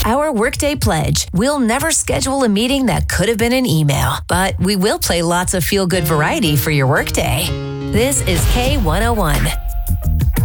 Our Workday Pledge. We'll never schedule a meeting that could have been an email, but we will play lots of feel-good variety for your workday. This is K101,